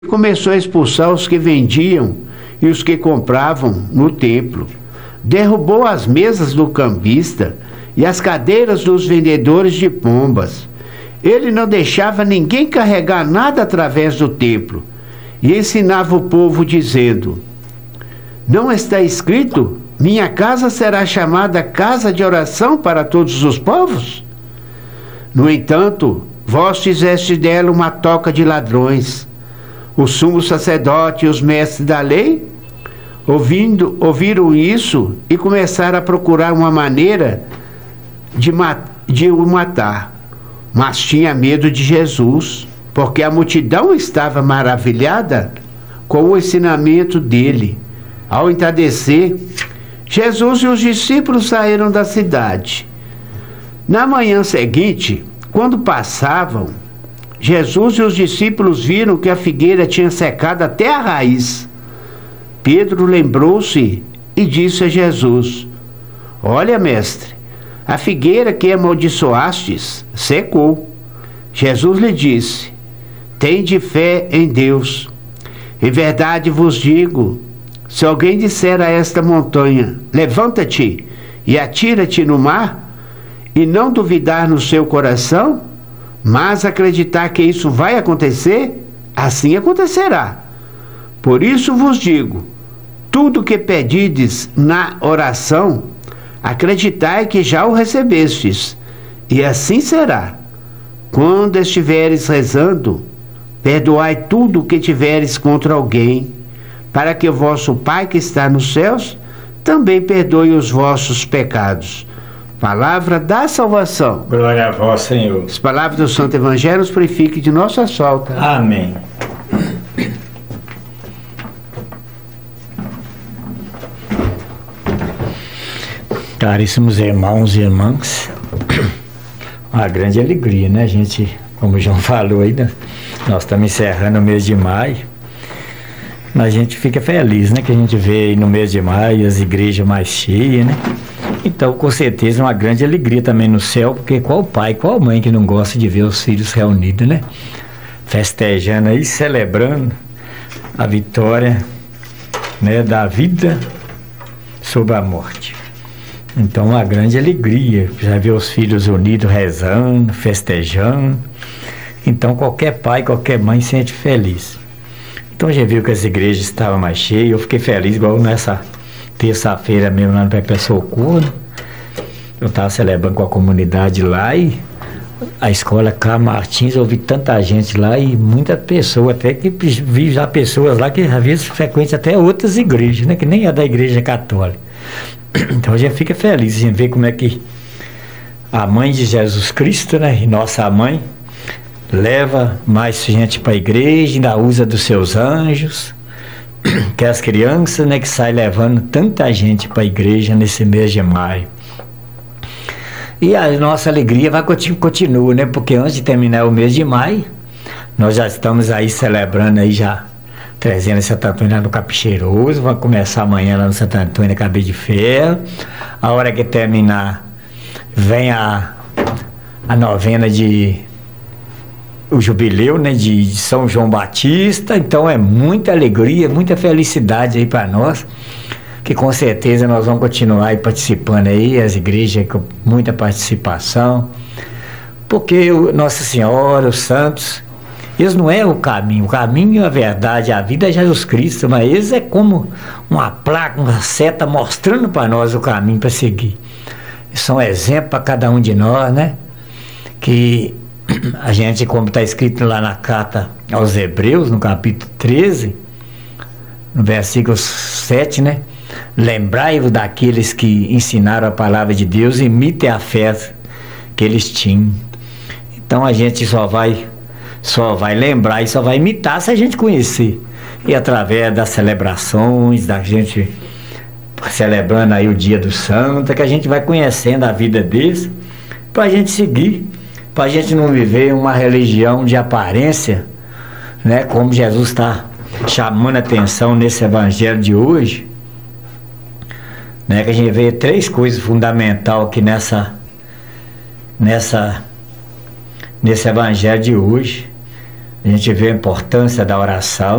Começou a expulsar os que vendiam e os que compravam no templo. Derrubou as mesas do cambista e as cadeiras dos vendedores de pombas. Ele não deixava ninguém carregar nada através do templo e ensinava o povo dizendo: não está escrito, minha casa será chamada casa de oração para todos os povos? No entanto, vós fizeste dela uma toca de ladrões. O sumo sacerdote e os mestres da lei ouviram isso e começaram a procurar uma maneira de o matar. Mas tinha medo de Jesus, porque a multidão estava maravilhada com o ensinamento dele. Ao entardecer, Jesus e os discípulos saíram da cidade. Na manhã seguinte, quando passavam, Jesus e os discípulos viram que a figueira tinha secado até a raiz. Pedro lembrou-se e disse a Jesus: olha, mestre, a figueira que amaldiçoastes secou. Jesus lhe disse: tende fé em Deus. Em verdade vos digo, se alguém disser a esta montanha, levanta-te e atira-te no mar, e não duvidar no seu coração, mas acreditar que isso vai acontecer, assim acontecerá. Por isso vos digo, tudo que pedides na oração, acreditai que já o recebestes, e assim será. Quando estiveres rezando, perdoai tudo o que tiveres contra alguém, para que o vosso Pai que está nos céus também perdoe os vossos pecados. Palavra da salvação. Glória a vós, Senhor. As palavras do Santo Evangelho nos purifiquem de nossa falta. Amém. Caríssimos irmãos e irmãs, uma grande alegria, né, gente? Como o João falou aí, né? Nós estamos encerrando o mês de maio. A gente fica feliz, né? Que a gente vê aí no mês de maio as igrejas mais cheias, né? Então, com certeza, uma grande alegria também no céu, porque qual pai, qual mãe que não gosta de ver os filhos reunidos, né? Festejando aí, celebrando a vitória, né, da vida sobre a morte. Então, uma grande alegria já ver os filhos unidos, rezando, festejando. Então, qualquer pai, qualquer mãe se sente feliz. Então, já viu que as igrejas estavam mais cheias, eu fiquei feliz, igual nessa terça-feira mesmo lá no Pepe Socorro. Eu estava celebrando com a comunidade lá e a escola K. Martins, eu vi tanta gente lá e muita pessoa, até que vi já pessoas lá que às vezes frequentam até outras igrejas, né? Que nem é da igreja católica. Então a gente fica feliz, a gente vê como é que a mãe de Jesus Cristo, né? E nossa mãe leva mais gente para a igreja, ainda usa dos seus anjos, que as crianças, né, que saem levando tanta gente para a igreja nesse mês de maio. E a nossa alegria vai continua, né? Porque antes de terminar o mês de maio, nós já estamos aí celebrando aí já, trazendo Santo Antônio lá no Capim Cheiroso. Vai começar amanhã lá no Santo Antônio na Cabeça de Ferro. A hora que terminar, vem a novena o jubileu, né, de São João Batista. Então é muita alegria, muita felicidade aí para nós, que com certeza nós vamos continuar aí participando aí, as igrejas com muita participação, porque Nossa Senhora, os santos, eles não é o caminho, a verdade, a vida é Jesus Cristo, mas eles é como uma placa, uma seta mostrando para nós o caminho para seguir. Eles são exemplo para cada um de nós, né, que a gente, como está escrito lá na carta aos Hebreus, no capítulo 13, no versículo 7, né? Lembrai-vos daqueles que ensinaram a palavra de Deus e imitem a fé que eles tinham. Então a gente só vai lembrar e só vai imitar se a gente conhecer. E através das celebrações, da gente celebrando aí o dia do santo, que a gente vai conhecendo a vida deles, para a gente seguir, para a gente não viver uma religião de aparência, né? Como Jesus está chamando a atenção nesse evangelho de hoje, né? Que a gente vê três coisas fundamentais aqui nesse evangelho de hoje, A gente vê a importância da oração.